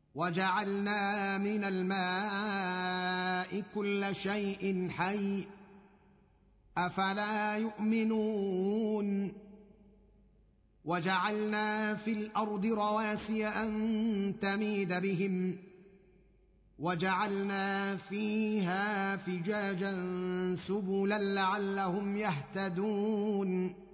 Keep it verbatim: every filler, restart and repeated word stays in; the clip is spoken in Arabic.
وجعلنا من الماء كل شيء حي افلا يؤمنون وجعلنا في الارض رواسي ان تميد بهم وجعلنا فيها فجاجا سبلا لعلهم يهتدون